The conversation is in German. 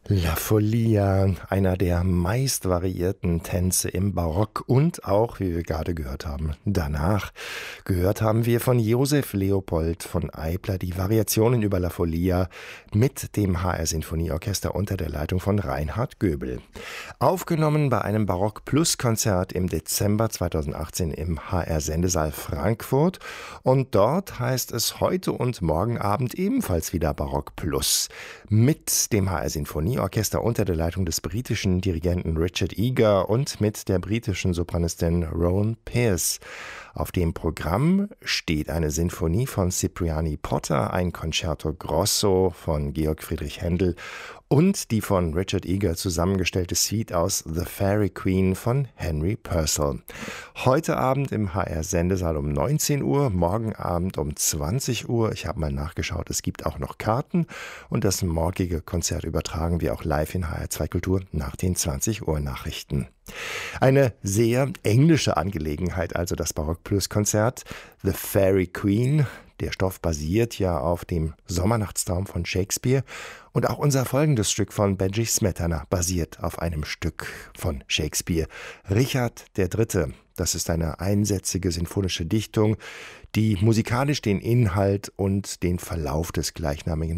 La Follia, einer der meist variierten Tänze im Barock und auch, wie wir gerade gehört haben, danach. Gehört haben wir von Josef Leopold von Eibler die Variationen über La Follia mit dem HR Sinfonieorchester unter der Leitung von Reinhard Göbel. Aufgenommen bei einem Barock-Plus-Konzert im Dezember 2018 im HR Sendesaal Frankfurt. Und dort heißt es heute und morgen Abend ebenfalls wieder Barock Plus mit dem HR Sinfonieorchester unter der Leitung des britischen Dirigenten Richard Eager und mit der britischen Sopranistin Rowan Pearce. Auf dem Programm steht eine Sinfonie von Cipriani Potter, ein Concerto Grosso von Georg Friedrich Händel und die von Richard Eager zusammengestellte Suite aus The Fairy Queen von Henry Purcell. Heute Abend im HR-Sendesaal um 19 Uhr, morgen Abend um 20 Uhr. Ich habe mal nachgeschaut, es gibt auch noch Karten und das morgige Konzert übertragen wir auch live in HR2 Kultur nach den 20 Uhr Nachrichten. Eine sehr englische Angelegenheit, also das Barock-Plus-Konzert The Fairy Queen. Der Stoff basiert ja auf dem Sommernachtstraum von Shakespeare und auch unser folgendes Stück von Benji Smetana basiert auf einem Stück von Shakespeare. Richard III. Das ist eine einsätzige sinfonische Dichtung, die musikalisch den Inhalt und den Verlauf des gleichnamigen